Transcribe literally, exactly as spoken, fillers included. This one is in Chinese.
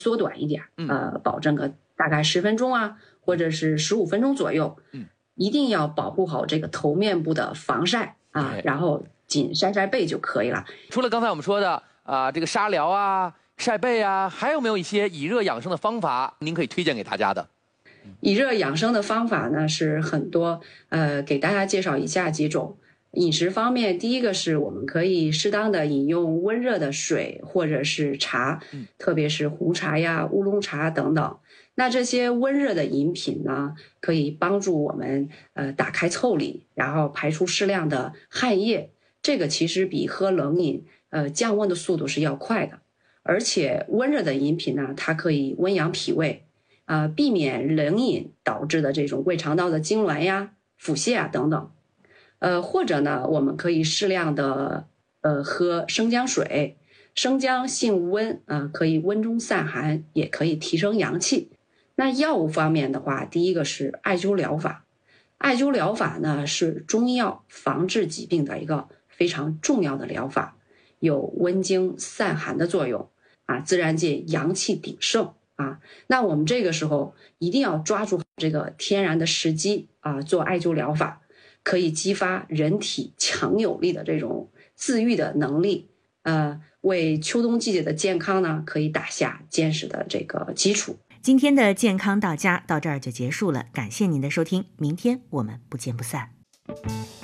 缩短一点，呃，保证个大概十分钟啊，或者是十五分钟左右。嗯，一定要保护好这个头面部的防晒啊，然后仅晒晒背就可以了。 除了刚才我们说的啊、呃，这个沙疗啊、晒背啊，还有没有一些以热养生的方法，您可以推荐给大家的？ 以热养生的方法呢是很多，呃，给大家介绍以下几种。饮食方面，第一个是我们可以适当的饮用温热的水或者是茶，特别是红茶呀、乌龙茶等等。那这些温热的饮品呢，可以帮助我们呃打开腠理，然后排出适量的汗液。这个其实比喝冷饮呃降温的速度是要快的。而且温热的饮品呢，它可以温养脾胃，呃，避免冷饮导致的这种胃肠道的痉挛呀、腹泻啊等等。呃，或者呢，我们可以适量的呃喝生姜水，生姜性温，呃，可以温中散寒，也可以提升阳气。那药物方面的话，第一个是艾灸疗法，艾灸疗法呢是中医药防治疾病的一个非常重要的疗法，有温经散寒的作用啊，自然界阳气鼎盛啊。那我们这个时候一定要抓住这个天然的时机啊，做艾灸疗法。可以激发人体强有力的这种自愈的能力，呃，为秋冬季节的健康呢，可以打下坚实的这个基础。 今天的健康到家到这儿就结束了，感谢您的收听，明天我们不见不散。